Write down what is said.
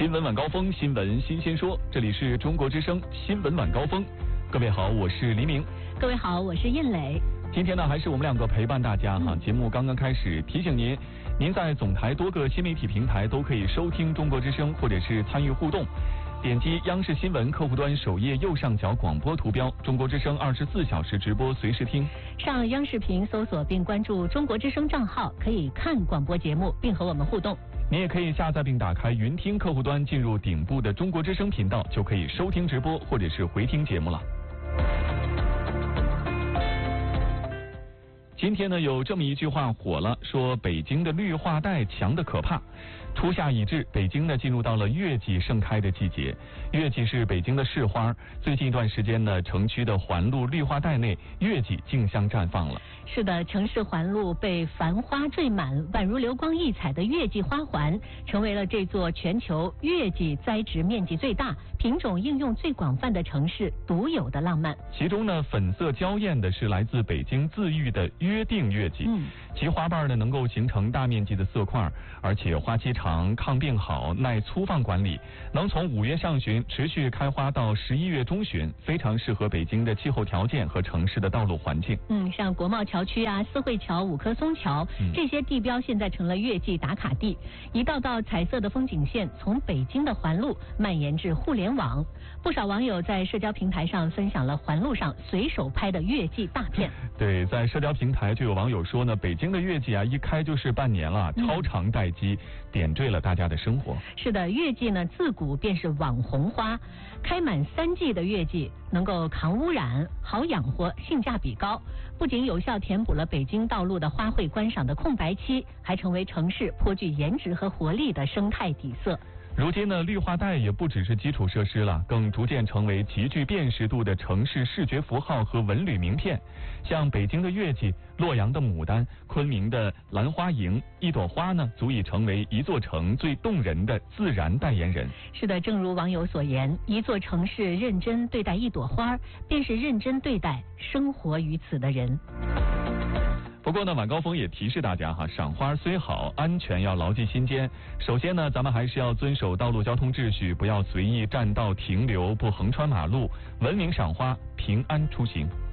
新闻晚高峰，新闻新鲜说，这里是中国之声新闻晚高峰。各位好，我是黎明。 各位好，我是燕磊。 今天呢，还是我们两个陪伴大家哈。节目刚刚开始，提醒您在总台多个新媒体平台都可以收听中国之声，或者是参与互动。点击央视新闻客户端首页右上角广播图标，中国之声24小时直播随时听。 上央视频搜索并关注中国之声账号，可以看广播节目并和我们互动。 你也可以下载并打开云听客户端，进入顶部的中国之声频道，就可以收听直播或者是回听节目了。今天呢，有这么一句话火了，说北京的绿化带强得可怕。初夏已至，北京呢进入到了月季盛开的季节。月季是北京的市花，最近一段时间呢，城区的环路绿化带内月季竞相绽放了。 是的，城市环路被繁花缀满，宛如流光溢彩的月季花环，成为了这座全球月季栽植面积最大、品种应用最广泛的城市独有的浪漫。 其中呢，粉色娇艳的是来自北京自育的约定月季，其花瓣呢能够形成大面积的色块，而且花期长、抗病好、耐粗放管理，能从5月上旬持续开花到11月中旬，非常适合北京的气候条件和城市的道路环境。 像国贸桥区啊、四惠桥、五棵松桥这些地标现在成了月季打卡地，一道道彩色的风景线从北京的环路蔓延至互联网。不少网友在社交平台上分享了环路上随手拍的月季大片。 对，在社交平台就有网友说呢，北京的月季啊，一开就是半年了，超长待机，点缀了大家的生活。 是的，月季呢自古便是网红花，开满3季的月季能够抗污染、好养活、性价比高，不仅有效填补了北京道路的花卉观赏的空白期，还成为城市颇具颜值和活力的生态底色。 如今呢，绿化带也不只是基础设施了，更逐渐成为极具辨识度的城市视觉符号和文旅名片。像北京的月季、洛阳的牡丹、昆明的兰花楹，一朵花呢，足以成为一座城最动人的自然代言人。 是的，正如网友所言，一座城市认真对待一朵花，便是认真对待生活于此的人。 不过呢，晚高峰也提示大家哈，赏花虽好，安全要牢记心间。首先呢，咱们还是要遵守道路交通秩序，不要随意占道停留，不横穿马路，文明赏花，平安出行。